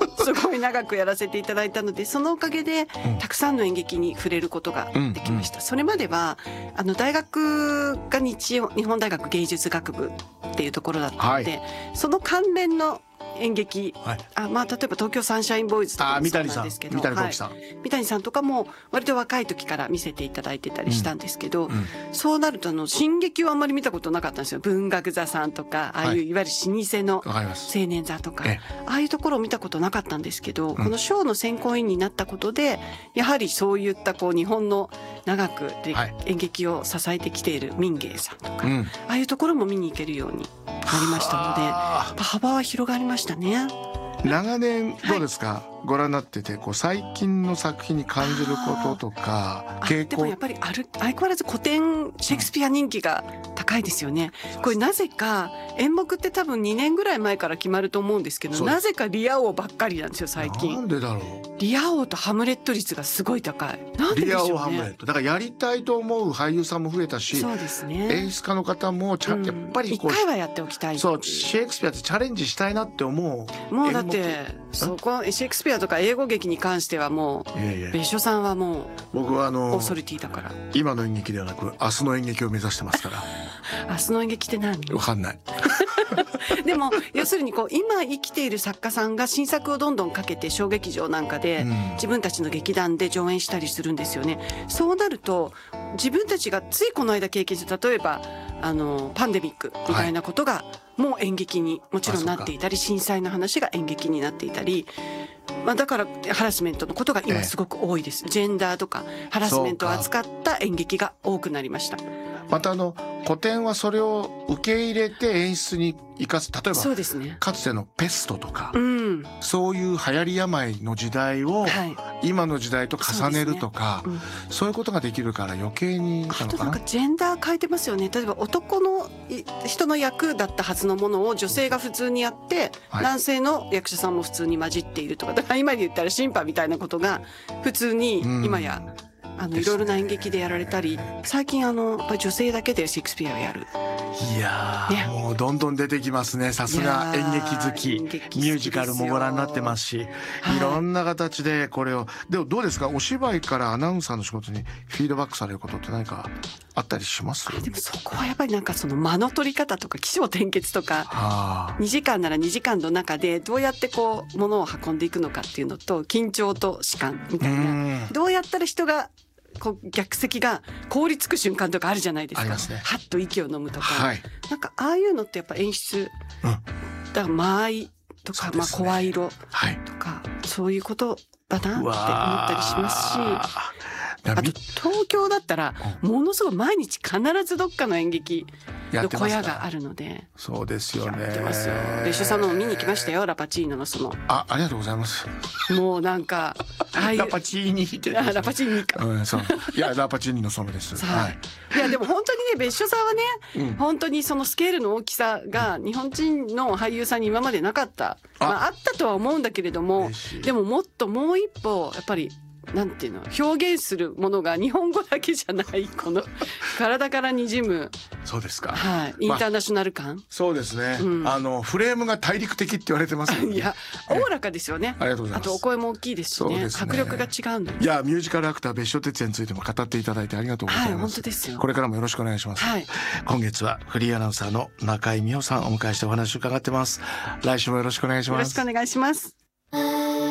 すごい長くやらせていただいたので、そのおかげでたくさんの演劇に触れることができました。それまでは大学が日本大学芸術学部っていうところだったので、その関連の演劇、例えば東京サンシャインボーイズとかもそうなんですけど、三谷さんとかも割と若い時から見せていただいてたりしたんですけど、そうなると新劇はあんまり見たことなかったんですよ。文学座さんとか、ああいういわゆる老舗の青年座とか、ああいうところを見たことなかったんですけど、このショーの選考委員になったことで、やはりそういった日本の長く演劇を支えてきている民芸さんとか、ああいうところも見に行けるようになりましたので、幅は広がりましたね。 長年どうですか、ご覧になってて最近の作品に感じることとか傾向。 でもやっぱり相変わらず古典シェイクスピア人気が高いですよね。これなぜか演目って多分2年ぐらい前から決まると思うんですけど、なぜかリア王ばっかりなんですよ最近。 なんでだろう。 リア王とハムレット率がすごい高い。なんででしょうね。 リア王ハムレットだからやりたいと思う俳優さんも増えたし、 そうですね、 演出家の方もやっぱり一回はやっておきたい。 そう、シェイクスピアってチャレンジしたいなって思う。 もうだってそこシェイクスピアとか英語劇に関してはもう別所さんはもう僕はオーソリティだから。 今の演劇ではなく明日の演劇を目指してますから。 明日の演劇って何？ わかんない。 でも要するに今生きている作家さんが新作をどんどんかけて小劇場なんかで自分たちの劇団で上演したりするんですよね。そうなると自分たちがついこの間経験した例えばパンデミックみたいなことがもう演劇にもちろんなっていたり、震災の話が演劇になっていたり、だからハラスメントのことが今すごく多いです。ジェンダーとかハラスメントを扱った演劇が多くなりました。 また古典はそれを受け入れて演出に生かす。例えばそうですね、かつてのペストとか、そういう流行り病の時代を今の時代と重ねるとか、そういうことができるから余計にあとなんかジェンダー変えてますよね。例えば男の人の役だったはずのものを女性が普通にやって、男性の役者さんも普通に混じっているとか、だから今で言ったら審判みたいなことが普通に今やいろいろな演劇でやられたり、最近やっぱり女性だけでシェイクスピアをやる。 いやー、もうどんどん出てきますね。さすが演劇好き。ミュージカルもご覧になってますし、いろんな形でこれを。でもどうですか、お芝居からアナウンサーの仕事にフィードバックされることって何かあったりします？ でもそこはやっぱりその間の取り方とか起承転結とか、2時間なら2時間の中でどうやって物を運んでいくのかっていうのと、緊張と弛緩みたいな、どうやったら人が逆席が凍りつく瞬間とかあるじゃないですか。はっと息を飲むとか、なんかああいうのってやっぱ演出、だから間合いとか、声色とか、そういうことだなって思ったりしますし、あと東京だったらものすごい毎日必ずどっかの演劇の小屋があるので。 そうですよね。 やってますよ。別所さんのも見に来ましたよ、ラパチーノのありがとうございます。 もうなんかラパチーニってラパチーニか、 そう、いやラパチーニの園です。 いやでも本当にね、別所さんはね、本当にそのスケールの大きさが日本人の俳優さんに今までなかった。あったとは思うんだけれども、でももっともう一歩やっぱりなんていうの、表現するものが日本語だけじゃない、この体からにじむ。 そうですか。 インターナショナル感。 そうですね。フレームが大陸的って言われてますよね。 いや、おおらかですよね。 ありがとうございます。 あとお声も大きいですしね。迫力が違うの。 いや、ミュージカルアクター別所哲也についても語っていただいてありがとうございます。 本当ですよ。 これからもよろしくお願いします。今月はフリーアナウンサーの中井美穂さんをお迎えしてお話を伺ってます。来週もよろしくお願いします。 よろしくお願いします。